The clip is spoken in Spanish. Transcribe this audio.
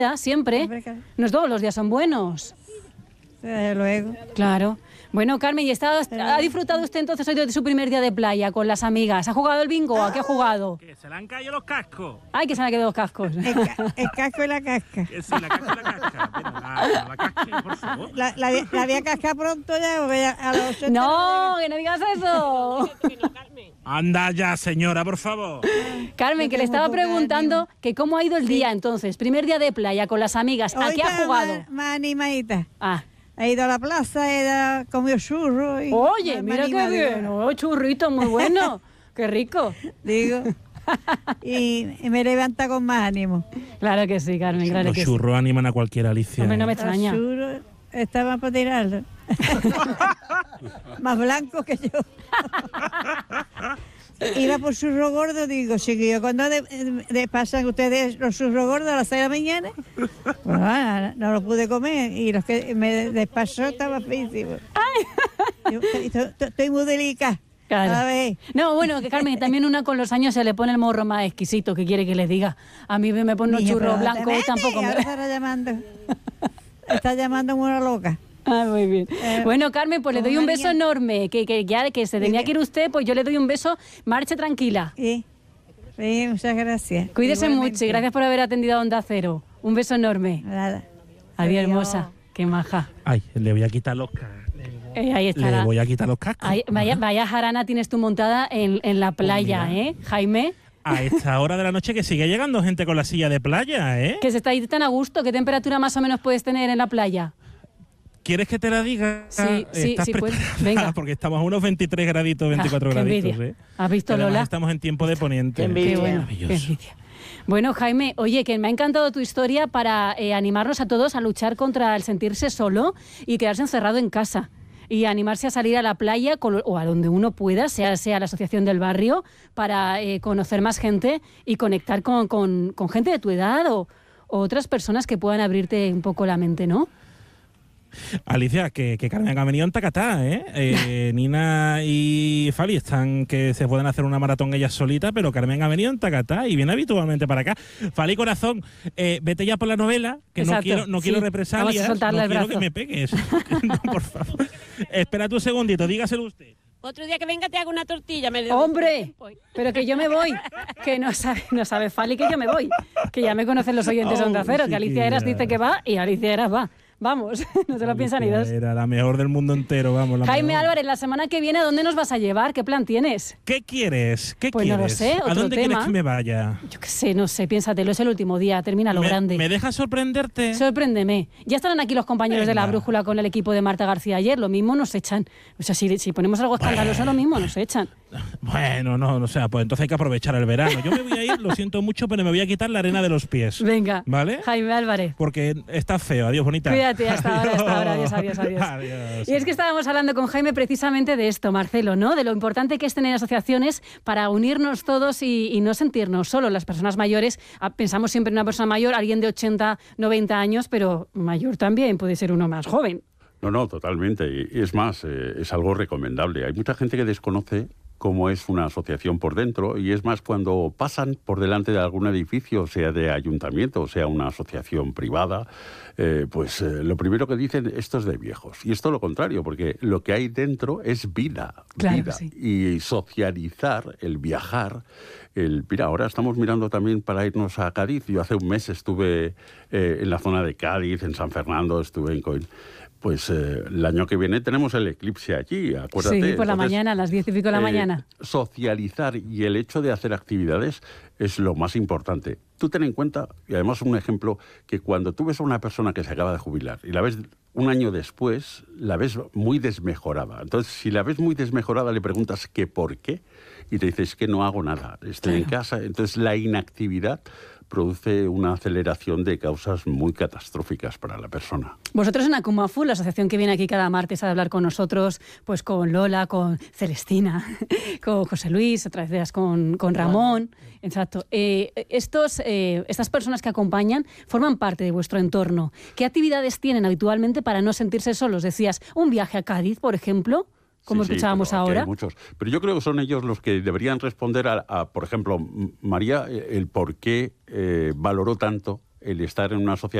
siempre. No todos los días son buenos. Desde luego. Claro. Bueno, Carmen, ¿ha disfrutado usted entonces hoy de su primer día de playa con las amigas? ¿Ha jugado el bingo? ¿A qué ha jugado? Que se le han caído los cascos. Ay, que se le han quedado los cascos. El casco y la casca. Que sí, la casca y la casca. Pero la casca, por favor. La voy a cascar pronto ya, porque a los 80 No, que no digas eso. Anda ya, señora, por favor. Carmen, que le estaba preguntando que cómo ha ido el día entonces. Primer día de playa con las amigas. ¿A qué ha jugado? Más animadita. Ah. He ido a la plaza, comido churros. Oye, mira qué bien. Oh, churrito, muy bueno. Qué rico. Digo. Y me levanta con más ánimo. Claro que sí, Carmen, claro Los que sí. Los churros animan a cualquiera, Alicia. Hombre, no me extraña. Los churros estaban para tirarlos. Más blancos que yo. Iba por churro gordo, digo, chiquillo, cuando pasan ustedes los churros gordos a las 6 de la mañana, pues no los pude comer y los que me despachó estaban feísimos. Estoy muy delicada. Claro. A ver. No, bueno, que Carmen, también una con los años se le pone el morro más exquisito, ¿qué quiere que les diga? A mí me pone un churro blanco y tampoco me... Ahora estará llamando. Está llamando como una loca. Ah, muy bien. Bueno, Carmen, pues le doy un beso enorme, que ya que se tenía que ir usted, pues yo le doy un beso, marche tranquila. Sí, muchas gracias. Cuídese mucho y gracias por haber atendido a Onda Cero. Un beso enorme. Nada. Adiós, hermosa. Qué maja. Ay, le voy a quitar los cascos. Ahí está. Le voy a quitar los cascos. Ahí, vaya jarana tienes tú montada en la playa, Jaime. A esta hora de la noche que sigue llegando gente con la silla de playa, Que se está ahí tan a gusto. ¿Qué temperatura más o menos puedes tener en la playa? ¿Quieres que te la diga? Sí, pues. Venga. Porque estamos a unos 23 graditos, 24 graditos. ¿Has visto, pero Lola? Estamos en tiempo de poniente. Qué bueno, qué envidia. Bueno, Jaime, oye, que me ha encantado tu historia para animarnos a todos a luchar contra el sentirse solo y quedarse encerrado en casa. Y animarse a salir a la playa o a donde uno pueda, sea la asociación del barrio, para conocer más gente y conectar con gente de tu edad o otras personas que puedan abrirte un poco la mente, ¿no? Alicia, que Carmen ha venido en tacatá, Nina y Fali están que se pueden hacer una maratón ellas solitas, pero Carmen ha venido en tacatá y viene habitualmente para acá. Fali, corazón, vete ya por la novela, que no quiero represalias, vamos a soltarle no el quiero brazo. que me pegues. No, por favor. Espérate un segundito, dígaselo usted. Otro día que venga te hago una tortilla. ¡Hombre! Pero que yo me voy. Que no sabe Fali que yo me voy. Que ya me conocen los oyentes de Onda Cero, que Alicia Eras dice que va y Alicia Eras va. Vamos, no se lo piensan ni dos. Era la mejor del mundo entero, vamos. Jaime Álvarez, la semana que viene, ¿a dónde nos vas a llevar? ¿Qué plan tienes? ¿Qué quieres? Pues no lo sé, ¿A dónde quieres que me vaya? Yo qué sé, no sé, piénsatelo, es el último día, termina lo grande. ¿Me dejas sorprenderte? Sorpréndeme. Ya estarán aquí los compañeros de La Brújula con el equipo de Marta García ayer, lo mismo nos echan. O sea, si ponemos algo escandaloso, lo mismo nos echan. Bueno, no, o sea, pues entonces hay que aprovechar el verano. Yo me voy a ir, lo siento mucho, pero me voy a quitar la arena de los pies. Venga, ¿vale? Jaime Álvarez. Porque está feo. Adiós, bonita. Cuídate, hasta ahora, adiós. Adiós. Y es que estábamos hablando con Jaime precisamente de esto, Marcelo, ¿no? De lo importante que es tener asociaciones para unirnos todos y no sentirnos solos. Las personas mayores, pensamos siempre en una persona mayor, alguien de 80, 90 años, pero mayor también puede ser uno más joven. No, totalmente. Y es más, es algo recomendable. Hay mucha gente que desconoce cómo es una asociación por dentro, y es más cuando pasan por delante de algún edificio, sea de ayuntamiento, sea una asociación privada, lo primero que dicen, esto es de viejos. Y esto lo contrario, porque lo que hay dentro es vida. Claro, vida. Sí. Y socializar, el viajar, mira, ahora estamos mirando también para irnos a Cádiz. Yo hace un mes estuve en la zona de Cádiz, en San Fernando, estuve en Coín. Pues el año que viene tenemos el eclipse allí, acuérdate. Sí, por la mañana, a las 10 y pico de la mañana. Socializar y el hecho de hacer actividades es lo más importante. Tú ten en cuenta, y además un ejemplo, que cuando tú ves a una persona que se acaba de jubilar y la ves un año después, la ves muy desmejorada. Entonces, si la ves muy desmejorada, le preguntas que por qué, y te dices que no hago nada, estoy en casa. Entonces, la inactividad produce una aceleración de causas muy catastróficas para la persona. Vosotros en Akumafu, la asociación que viene aquí cada martes a hablar con nosotros, pues con Lola, con Celestina, con José Luis, otras veces con Ramón, exacto. Estas personas que acompañan forman parte de vuestro entorno. ¿Qué actividades tienen habitualmente para no sentirse solos? Decías, un viaje a Cádiz, por ejemplo, como escuchábamos ahora. Hay muchos. Pero yo creo que son ellos los que deberían responder a por ejemplo, María, el por qué valoró tanto el estar en una sociedad